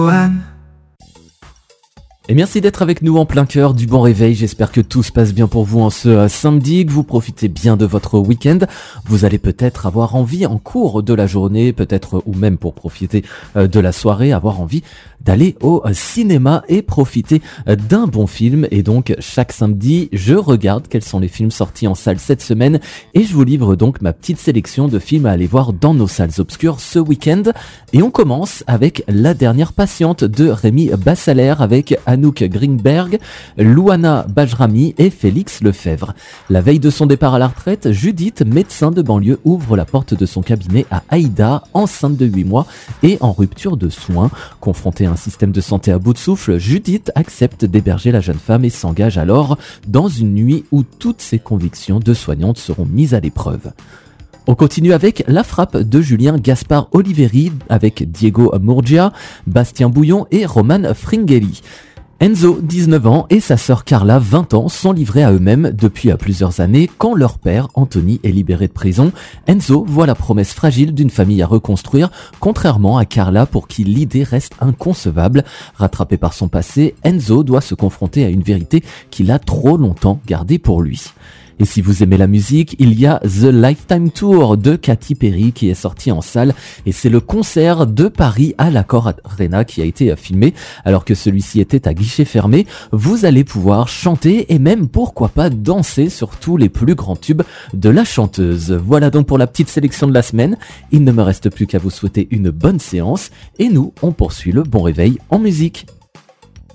Et merci d'être avec nous en plein cœur du bon réveil. J'espère que tout se passe bien pour vous en ce samedi, que vous profitez bien de votre week-end. Vous allez peut-être avoir envie en cours de la journée, peut-être ou même pour profiter de la soirée, avoir envie d'aller au cinéma et profiter d'un bon film. Et donc chaque samedi, je regarde quels sont les films sortis en salle cette semaine et je vous livre donc ma petite sélection de films à aller voir dans nos salles obscures ce week-end. Et on commence avec La dernière patiente de Rémi Bassaler avec Anouk Greenberg, Louana Bajrami et Félix Lefebvre. La veille de son départ à la retraite, Judith, médecin de banlieue, ouvre la porte de son cabinet à Aïda, enceinte de 8 mois et en rupture de soins. Confrontée à un système de santé à bout de souffle, Judith accepte d'héberger la jeune femme et s'engage alors dans une nuit où toutes ses convictions de soignante seront mises à l'épreuve. On continue avec La frappe de Julien Gaspard Oliveri avec Diego Murgia, Bastien Bouillon et Roman Fringhelli. Enzo, 19 ans, et sa sœur Carla, 20 ans, sont livrés à eux-mêmes depuis plusieurs années quand leur père, Anthony, est libéré de prison. Enzo voit la promesse fragile d'une famille à reconstruire, contrairement à Carla pour qui l'idée reste inconcevable. Rattrapé par son passé, Enzo doit se confronter à une vérité qu'il a trop longtemps gardée pour lui. Et si vous aimez la musique, il y a The Lifetime Tour de Katy Perry qui est sorti en salle et c'est le concert de Paris à l'Accor Arena qui a été filmé alors que celui-ci était à guichet fermé. Vous allez pouvoir chanter et même pourquoi pas danser sur tous les plus grands tubes de la chanteuse. Voilà donc pour la petite sélection de la semaine. Il ne me reste plus qu'à vous souhaiter une bonne séance et nous, on poursuit le bon réveil en musique.